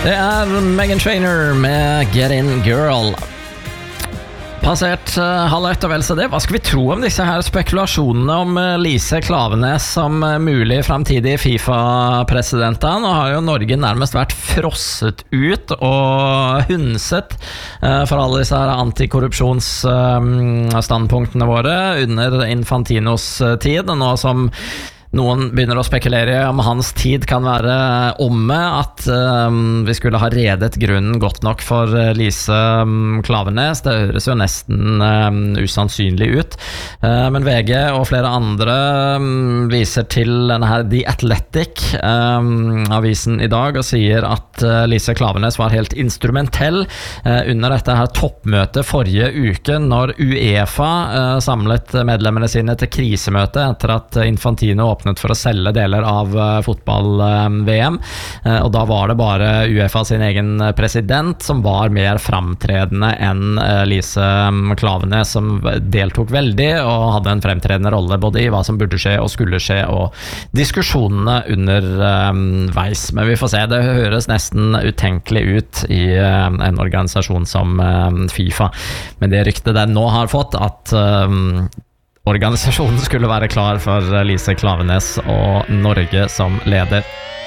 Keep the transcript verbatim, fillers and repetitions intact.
Det er Meghan Trainor med Get In Girl. Passert uh, halv ett og vel så det. Hva skal vi tro om disse her spekulasjonene om uh, Lise Klaveness som uh, mulig fremtidig FIFA-presidenten? Nå har jo Norge nærmest vært frosset ut og hundset uh, for alle disse her antikorrupsjonsstandpunktene uh, våre under Infantinos uh, tid, nå som noen begynner å spekulere om hans tid kan være omme, at um, vi skulle ha redet grunnen godt nok for uh, Lise um, Klaveness. Det høres jo nesten um, usannsynlig ut. Uh, men V G og flere andre um, viser til denne her The Athletic, um, avisen i dag, og sier at uh, Lise Klaveness var helt instrumentell uh, under dette her toppmøtet forrige uke, når UEFA uh, samlet medlemmene sine til krisemøte etter at Infantino åpnet for å selge deler av uh, fotball-V M, uh, og da var det bare UEFA sin egen president som var mer framtredende enn uh, Lise Klaveness, som deltok veldig og hadde en fremtredende rolle både i hva som burde skje og skulle skje, og diskusjonene under um, veis. Men vi får se, det høres nesten utenkelig ut i uh, en organisasjon som uh, FIFA, men det ryktet den nå har fått, at um, organisasjonen skulle være klar for Lise Klaveness og Norge som leder.